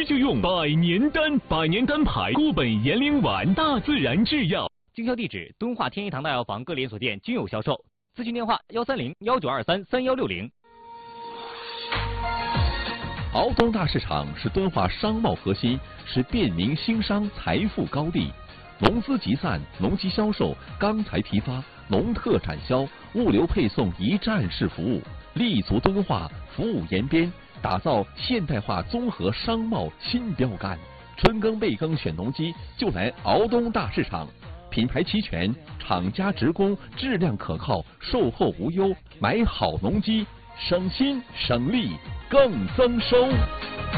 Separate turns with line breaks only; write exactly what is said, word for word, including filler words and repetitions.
就用百年丹，百年丹牌固本延龄丸，大自然制药。
经销地址：敦化天一堂大药房各连锁店均有销售。咨询电话：幺三零幺九二三三幺六零。
敖东大市场是敦化商贸核心，是便民兴商财富高地。农资集散、农机销售、钢材批发、农特产销、物流配送一站式服务，立足敦化，服务延边，打造现代化综合商贸新标杆。春耕备耕选农机，就来敖东大市场。品牌齐全，厂家直供，质量可靠，售后无忧。买好农机，省心省力更增收。